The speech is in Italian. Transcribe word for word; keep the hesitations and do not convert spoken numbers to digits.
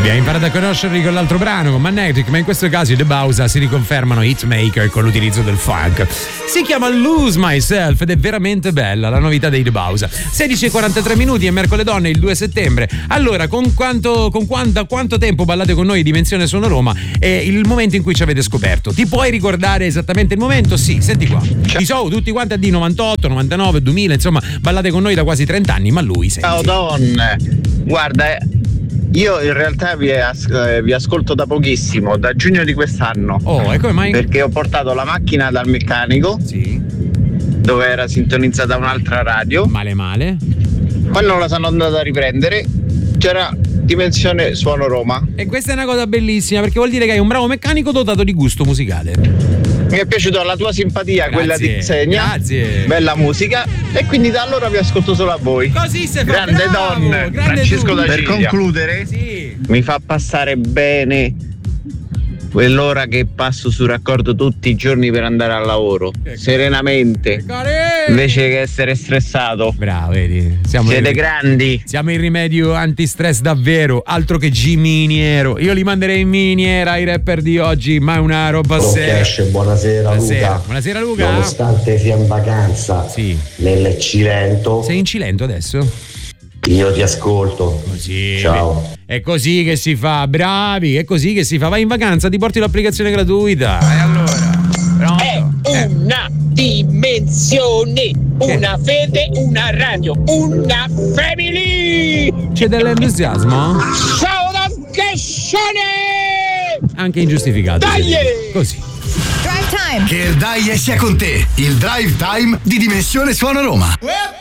Abbiamo imparato a conoscerli con l'altro brano, con Magnetic, ma in questo caso i The Bausa si riconfermano hitmaker con l'utilizzo del funk. Si chiama Lose Myself ed è veramente bella la novità dei The Bausa. sedici e quarantatré minuti e mercoledì il due settembre. Allora, con quanto, con quanto, quanto tempo ballate con noi Dimensione Suono Roma è il momento in cui ci avete scoperto. Ti puoi ricordare esattamente il momento? Sì, senti qua. Di so, tutti quanti a D novantotto, novantanove, duemila, insomma, ballate con noi da quasi trenta anni, ma lui senti. Ciao donne, guarda, io in realtà vi, as- vi ascolto da pochissimo, da giugno di quest'anno. Oh, e come mai? Perché ho portato la macchina dal meccanico, sì, dove era sintonizzata un'altra radio. Male male. Quando la sono andata a riprendere c'era Dimensione Suono Roma. E questa è una cosa bellissima, perché vuol dire che hai un bravo meccanico dotato di gusto musicale. Mi è piaciuta la tua simpatia, Grazie, quella di Xenia. Grazie. Bella musica. E quindi da allora vi ascolto solo a voi. Così se fa, grande bravo, donne, grande Francesco tu. da Per Ciglia. concludere, sì, mi fa passare bene quell'ora che passo su raccordo tutti i giorni per andare al lavoro, che serenamente, invece che essere stressato. Bravo, vedi? Siamo Siete il, grandi. Siamo il rimedio antistress davvero, altro che G miniero. Io li manderei in miniera ai rapper di oggi, ma è una roba seria. Buonasera, Buonasera. Luca. Buonasera Luca. Nonostante sia in vacanza, sì, nel Cilento. Sei in Cilento adesso? Io ti ascolto. Così. Ciao. È così che si fa, bravi, è così che si fa. Vai in vacanza, ti porti l'applicazione gratuita. E allora? Pronto? È una dimensione, una fede, una radio, una family. C'è dell'entusiasmo? Ciao da Gascione! Anche ingiustificato. Dai! Così. Drive Time. Che il dai sia con te, il Drive Time di Dimensione Suono Roma.